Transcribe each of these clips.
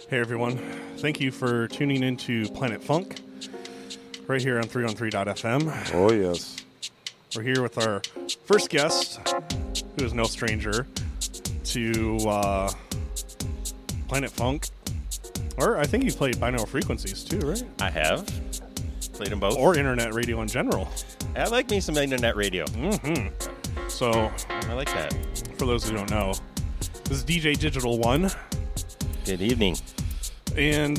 Hey everyone, thank you for tuning into Planet Funk right here on 313.fm. Oh yes. We're here with our first guest, who is no stranger to Planet Funk. Or I think you played Binaural Frequencies too, right? I have. Played them both. Or internet radio in general. I like me some internet radio. Mm-hmm. So, I like that. for those who don't know, this is DJ Digital One. Good evening. And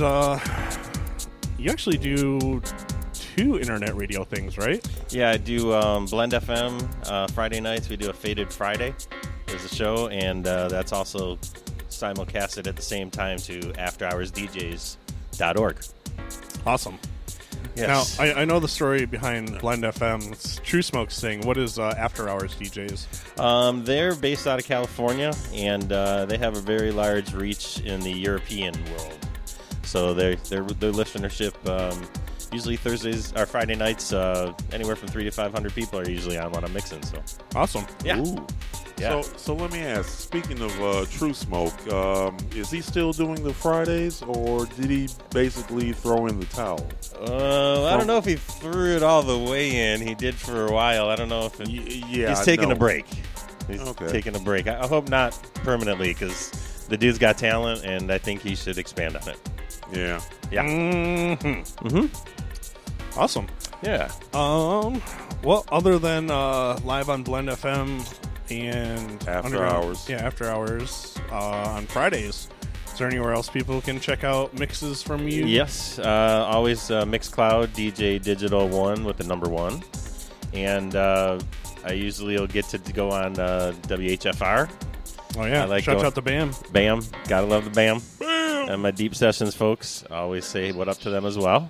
you actually do two internet radio things, right? Yeah, I do Blend FM Friday nights. We do a Faded Friday as a show, and that's also simulcasted at the same time to afterhoursdjs.org. Awesome. Yes. Now, I know the story behind Blend FM. It's True Smoke's thing. What is After Hours DJs? They're based out of California, and they have a very large reach in the European world. So their listenership, usually Thursdays or Friday nights, anywhere from 300 to 500 people are usually on what I'm mixing. So Awesome. yeah. Ooh. Yeah. So let me ask. Speaking of True Smoke, is he still doing the Fridays, or did he basically throw in the towel? I don't know if he threw it all the way in. He did for a while. I don't know if he's taking a break. He's taking a break. I hope not permanently, because the dude's got talent, and I think he should expand on it. Yeah. Yeah. Mm-hmm. Mm-hmm. Awesome. Yeah. Well, other than live on Blend FM and After Hours. Yeah, After Hours on Fridays. Is there anywhere else people can check out mixes from you? Yes. Always Mixcloud, DJ Digital 1 with the number 1. And I usually will get to go on WHFR. Oh, yeah. I like Shout going- out to BAM. BAM. Gotta love the BAM. Bam! And my Deep Sessions folks, I always say what up to them as well.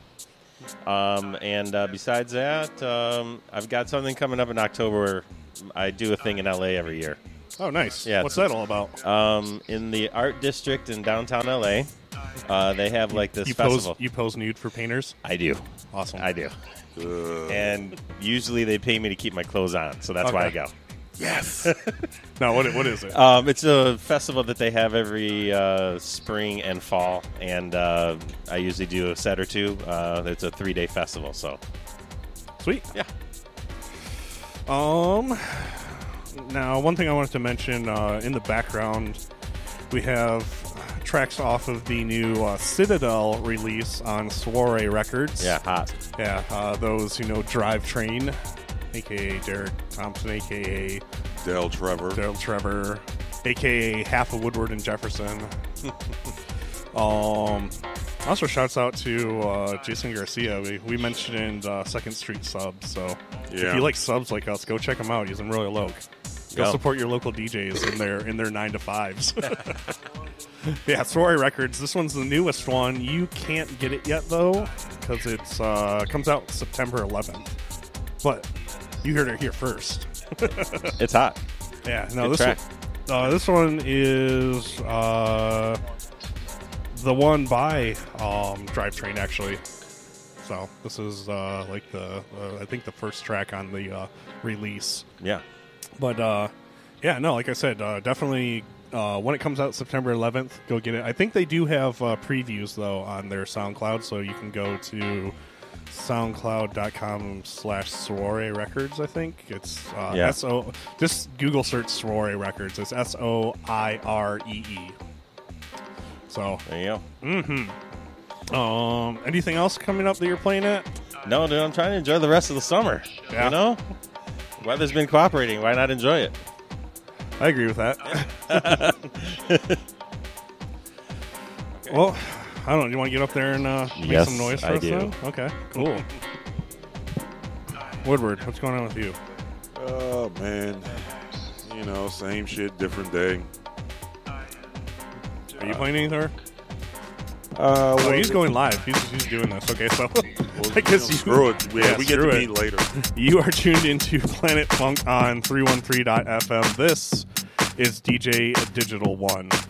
And besides that, I've got something coming up in October. I do a thing in LA every year. Oh, nice. Yeah, What's that all about? In the art district in downtown LA, they have like this You festival. pose nude for painters? I do. Awesome. I do. And usually they pay me to keep my clothes on, so that's why I Okay. go. Yes. No, what is it? It's a festival that they have every spring and fall, and I usually do a set or two. It's a 3-day festival, so Sweet. yeah. Now, one thing I wanted to mention, in the background, we have tracks off of the new Citadel release on Soiree Records. Yeah, hot. Yeah, those who know Drivetrain, a.k.a. Derek Thompson, a.k.a. Dale Trevor. Daryl Trevor, a.k.a. half of Woodward and Jefferson. Also, shouts out to Jason Garcia. We mentioned Second Street Subs, so if Yeah. you like subs like us, go check him out. He's in Royal Oak. Go Yeah. support your local DJs in their 9 to 5s. Yeah, Soiree Records. This one's the newest one. You can't get it yet though, because it's comes out September 11th. But you heard it here first. It's hot. Yeah, no, Good track. this one is the one by Drivetrain actually. So this is like the I think the first track on the release. Yeah. But yeah, no, like I said, definitely when it comes out September 11th, go get it. I think they do have previews though on their SoundCloud, so you can go to soundcloud.com/Soiree Records. I think it's Yeah. just Google search Soiree Records. It's SOIREE. So There you anything else coming up that you're playing at? go. No, dude, I'm trying to enjoy the rest of the summer. Yeah. You know? Weather's been cooperating. Why not enjoy it? I agree with that. Well, I don't know. Do you want to get up there and make Yes, some noise for I us? do. Then? Okay, cool. Woodward, what's going on with you? Oh man. You know, same shit, different day. Are you playing anything? Well, He's going live. He's doing this. Okay, so I guess screw it. We get screw to it. meet later. You are tuned into Planet Funk on 313.fm. This is DJ Digital One.